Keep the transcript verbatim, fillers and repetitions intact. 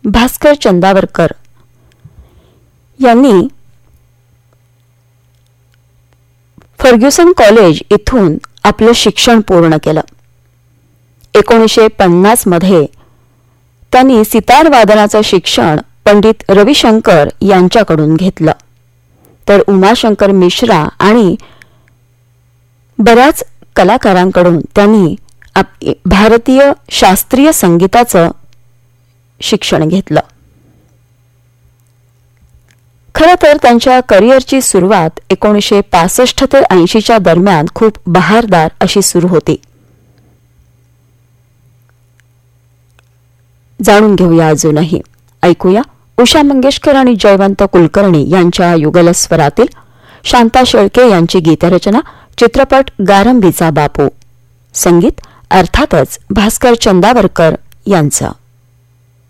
भास्कर चंदावरकर यांनी Fergusson college इथून आपलं शिक्षण पूर्ण केलं. एकोणीसशे पन्नास मध्ये त्यांनी सितार वादनाचं शिक्षण पंडित रविशंकर यांच्याकडून घेतलं. तर उमाशंकर मिश्रा आणि बऱ्याच कलाकारांकडून त्यांनी भारतीय शास्त्रीय संगीताचं शिक्षण घेतलं. खरं तर त्यांच्या करिअरची सुरुवात एकोणीसशे पासष्ट ते ऐंशीच्या दरम्यान खूप बहारदार अशी सुरू होती. जाणून घेऊया अजूनही. ऐकूया उषा मंगेशकर आणि जयवंत कुलकर्णी यांच्या युगलस्वरातील शांता शेळके यांची गीतरचना, चित्रपट गारंबीचा बापू. संगीत अर्थातच भास्कर चंदावरकर यांचं.